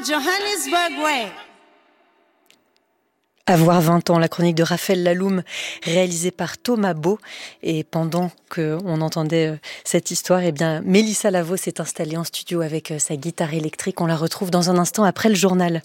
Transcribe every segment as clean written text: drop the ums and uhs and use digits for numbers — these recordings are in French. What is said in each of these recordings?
Johannesburg way. Avoir 20 ans, la chronique de Raphaël Laloum, réalisée par Thomas Beau. Et pendant qu'on entendait cette histoire, Mélissa Lavo s'est installée en studio avec sa guitare électrique. On la retrouve dans un instant après le journal.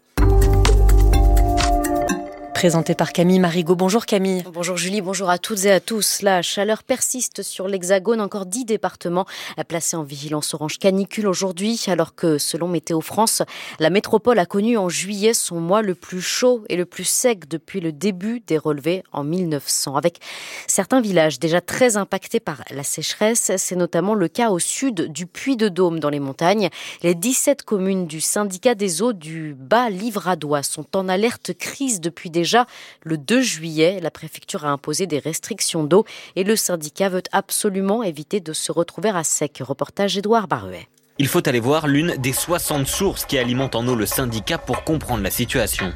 Présenté par Camille Marigot. Bonjour Camille. Bonjour Julie, bonjour à toutes et à tous. La chaleur persiste sur l'Hexagone. Encore 10 départements placés en vigilance orange canicule aujourd'hui, alors que selon Météo France, la métropole a connu en juillet son mois le plus chaud et le plus sec depuis le début des relevés en 1900. Avec certains villages déjà très impactés par la sécheresse, c'est notamment le cas au sud du Puy-de-Dôme dans les montagnes. Les 17 communes du syndicat des eaux du Bas-Livradois sont en alerte crise depuis déjà le 2 juillet. La préfecture a imposé des restrictions d'eau et le syndicat veut absolument éviter de se retrouver à sec. Reportage Édouard Baruet. Il faut aller voir l'une des 60 sources qui alimentent en eau le syndicat pour comprendre la situation.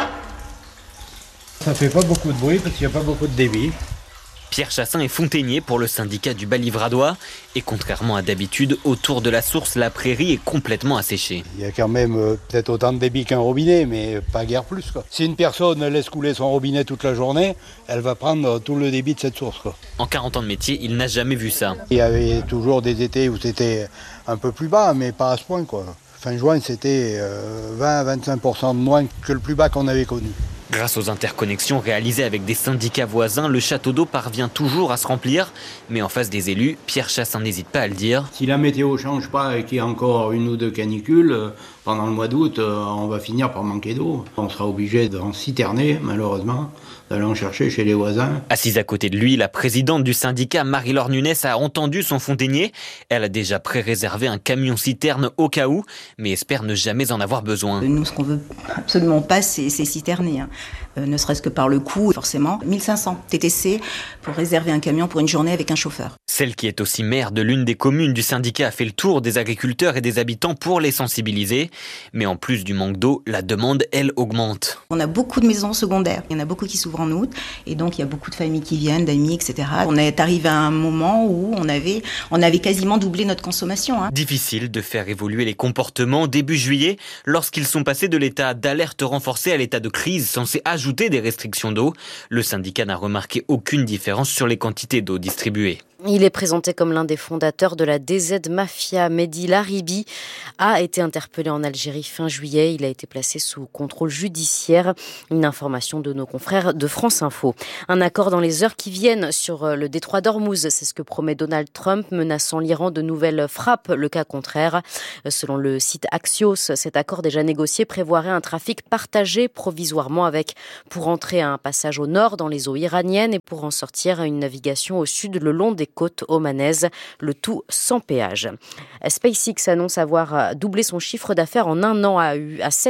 Ça fait pas beaucoup de bruit parce qu'il n'y a pas beaucoup de débit. Pierre Chassin est fontainier pour le syndicat du Bas-Livradois et contrairement à d'habitude, autour de la source, la prairie est complètement asséchée. Il y a quand même peut-être autant de débit qu'un robinet, mais pas guère plus, quoi. Si une personne laisse couler son robinet toute la journée, elle va prendre tout le débit de cette source, quoi. En 40 ans de métier, il n'a jamais vu ça. Il y avait toujours des étés où c'était un peu plus bas, mais pas à ce point, quoi. Fin juin, c'était 20-25% de moins que le plus bas qu'on avait connu. Grâce aux interconnexions réalisées avec des syndicats voisins, le château d'eau parvient toujours à se remplir. Mais en face des élus, Pierre Chassin n'hésite pas à le dire. Si la météo ne change pas et qu'il y a encore une ou deux canicules, pendant le mois d'août, on va finir par manquer d'eau. On sera obligé d'en citerner, malheureusement, d'aller en chercher chez les voisins. Assise à côté de lui, la présidente du syndicat, Marie-Laure Nunes, a entendu son fontainier. Elle a déjà pré-réservé un camion-citerne au cas où, mais espère ne jamais en avoir besoin. Nous, ce qu'on veut absolument pas, c'est citerner. Ne serait-ce que par le coût, forcément. 1500 TTC pour réserver un camion pour une journée avec un chauffeur. Celle qui est aussi maire de l'une des communes du syndicat a fait le tour des agriculteurs et des habitants pour les sensibiliser. Mais en plus du manque d'eau, la demande, elle, augmente. On a beaucoup de maisons secondaires. Il y en a beaucoup qui s'ouvrent en août. Et donc, il y a beaucoup de familles qui viennent, d'amis, etc. On est arrivé à un moment où on avait quasiment doublé notre consommation. Difficile de faire évoluer les comportements début juillet, lorsqu'ils sont passés de l'état d'alerte renforcée à l'état de crise censé ajouter des restrictions d'eau. Le syndicat n'a remarqué aucune différence sur les quantités d'eau distribuées. Il est présenté comme l'un des fondateurs de la DZ Mafia. Mehdi Laribi a été interpellé en Algérie fin juillet. Il a été placé sous contrôle judiciaire. Une information de nos confrères de France Info. Un accord dans les heures qui viennent sur le détroit d'Ormuz. C'est ce que promet Donald Trump, menaçant l'Iran de nouvelles frappes, le cas contraire. Selon le site Axios, cet accord déjà négocié prévoirait un trafic partagé provisoirement avec, pour entrer un passage au nord dans les eaux iraniennes et pour en sortir une navigation au sud le long des côtes omanaises, le tout sans péage. SpaceX annonce avoir doublé son chiffre d'affaires en un an à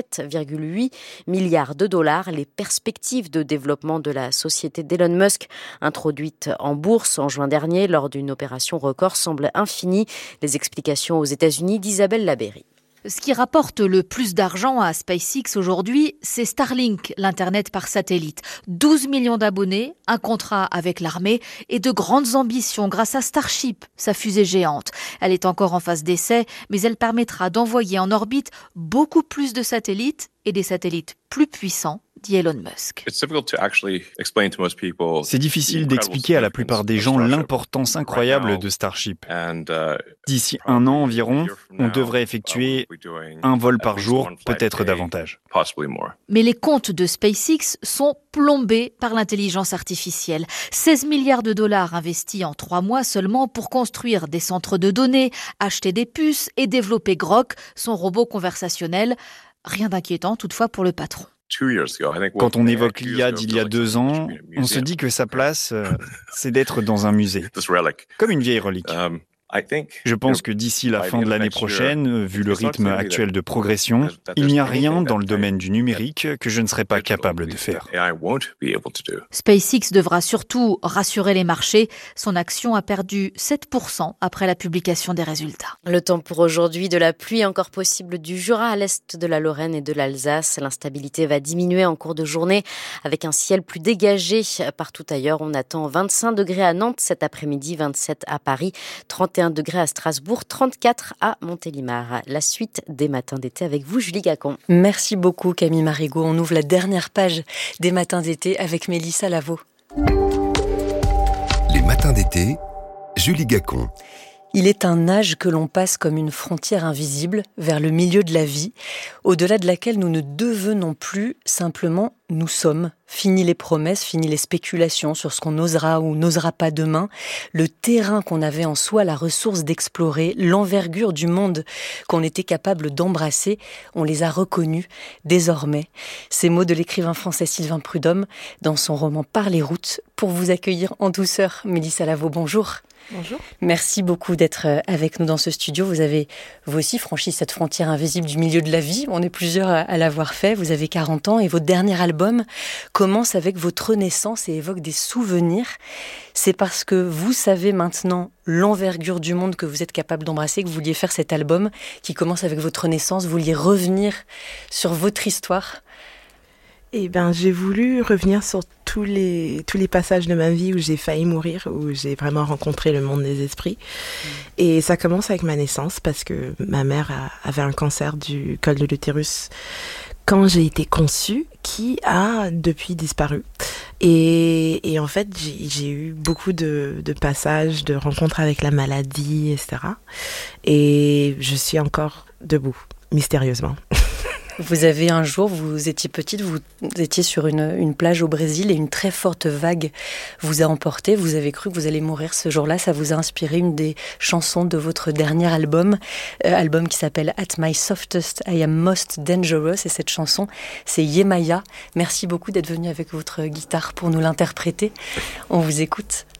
7,8 milliards de dollars. Les perspectives de développement de la société d'Elon Musk, introduite en bourse en juin dernier lors d'une opération record, semblent infinies. Les explications aux États-Unis d'Isabelle Labéry. Ce qui rapporte le plus d'argent à SpaceX aujourd'hui, c'est Starlink, l'Internet par satellite. 12 millions d'abonnés, un contrat avec l'armée et de grandes ambitions grâce à Starship, sa fusée géante. Elle est encore en phase d'essai, mais elle permettra d'envoyer en orbite beaucoup plus de satellites et des satellites plus puissants, dit Elon Musk. C'est difficile d'expliquer à la plupart des gens l'importance incroyable de Starship. D'ici un an environ, on devrait effectuer un vol par jour, peut-être davantage. Mais les comptes de SpaceX sont plombés par l'intelligence artificielle. 16 milliards de dollars investis en 3 mois seulement pour construire des centres de données, acheter des puces et développer Grok, son robot conversationnel. Rien d'inquiétant toutefois pour le patron. Quand on évoque l'IA d'il y a 2 ans, on se dit que sa place, c'est d'être dans un musée, comme une vieille relique. Je pense que d'ici la fin de l'année prochaine, vu le rythme actuel de progression, il n'y a rien dans le domaine du numérique que je ne serai pas capable de faire. SpaceX devra surtout rassurer les marchés. Son action a perdu 7% après la publication des résultats. Le temps pour aujourd'hui, de la pluie encore possible du Jura à l'est de la Lorraine et de l'Alsace. L'instabilité va diminuer en cours de journée avec un ciel plus dégagé. Partout ailleurs, on attend 25 degrés à Nantes cet après-midi, 27 à Paris, 31 31 degrés à Strasbourg, 34 à Montélimar. La suite des matins d'été avec vous, Julie Gacon. Merci beaucoup Camille Marigot. On ouvre la dernière page des matins d'été avec Mélissa Lavaux. Les matins d'été, Julie Gacon. Il est un âge que l'on passe comme une frontière invisible vers le milieu de la vie, au-delà de laquelle nous ne devenons plus, simplement nous sommes. Fini les promesses, fini les spéculations sur ce qu'on osera ou n'osera pas demain. Le terrain qu'on avait en soi, la ressource d'explorer, l'envergure du monde qu'on était capable d'embrasser, on les a reconnus désormais. Ces mots de l'écrivain français Sylvain Prudhomme dans son roman Par les routes. Pour vous accueillir en douceur, Mélissa Lavaux, bonjour. Bonjour. Merci beaucoup d'être avec nous dans ce studio. Vous avez, vous aussi, franchi cette frontière invisible du milieu de la vie. On est plusieurs à l'avoir fait. Vous avez 40 ans et votre dernier album commence avec votre naissance et évoque des souvenirs. C'est parce que vous savez maintenant l'envergure du monde que vous êtes capable d'embrasser que vous vouliez faire cet album qui commence avec votre naissance. Vous vouliez revenir sur votre histoire. Eh bien, j'ai voulu revenir sur tous les passages de ma vie où j'ai failli mourir, où j'ai vraiment rencontré le monde des esprits. Et ça commence avec ma naissance parce que ma mère avait un cancer du col de l'utérus quand j'ai été conçue, qui a depuis disparu. Et en fait, j'ai eu beaucoup de passages, de rencontres avec la maladie, etc. Et je suis encore debout, mystérieusement. Vous avez un jour, vous étiez petite, vous étiez sur une plage au Brésil et une très forte vague vous a emporté. Vous avez cru que vous allez mourir ce jour-là. Ça vous a inspiré une des chansons de votre dernier album qui s'appelle At My Softest, I Am Most Dangerous. Et cette chanson, c'est Yemaya. Merci beaucoup d'être venu avec votre guitare pour nous l'interpréter. On vous écoute.